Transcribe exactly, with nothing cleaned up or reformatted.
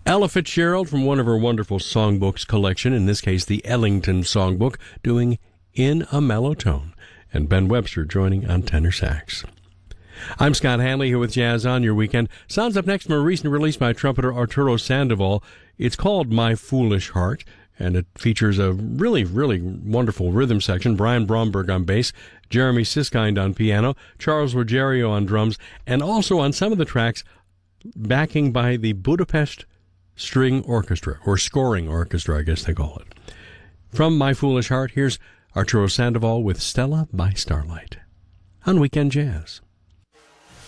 Ella Fitzgerald from one of her wonderful songbooks collection, in this case the Ellington Songbook, doing In a Mellow Tone, and Ben Webster joining on tenor sax. I'm Scott Hanley here with Jazz on Your Weekend. Sounds up next from a recent release by trumpeter Arturo Sandoval. It's called My Foolish Heart, and it features a really, really wonderful rhythm section. Brian Bromberg on bass, Jeremy Siskind on piano, Charles Ruggiero on drums, and also on some of the tracks, backing by the Budapest String Orchestra, or Scoring Orchestra, I guess they call it. From My Foolish Heart, here's Arturo Sandoval with Stella by Starlight on Weekend Jazz.